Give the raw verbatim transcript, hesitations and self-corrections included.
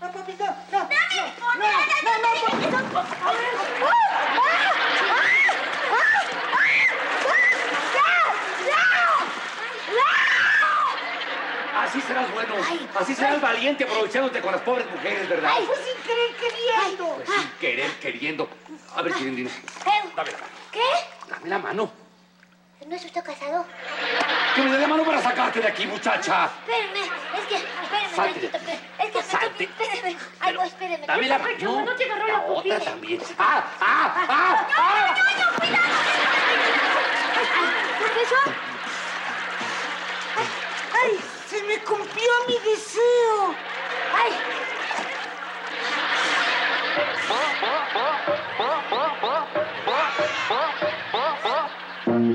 No, papi, no, no. ¡Dame! No, no, no, no, no. Así serás bueno, así serás valiente aprovechándote con las pobres mujeres, ¿verdad? Ay, pues sin querer queriendo. Pues sin querer queriendo. A ver, Chirindina. Eh, Dame, ¿Qué? dame la mano. ¿No es usted casado? Que me dé la mano para sacarte de aquí, muchacha. Espéreme, es que, espéreme, Salte. tantito, espéreme. Es que me Salte. toca, espéreme. Ay, no, espéreme. Dame la Ay, mano. no te agarró La la otra pupila. también. ¡Ah, ah, ah, ah! ¡No, no, cuidado! ¿Profesor? Ay, se me cumplió mi deseo. ¡Ay! Oh, oh, oh, oh, oh, oh, oh, oh.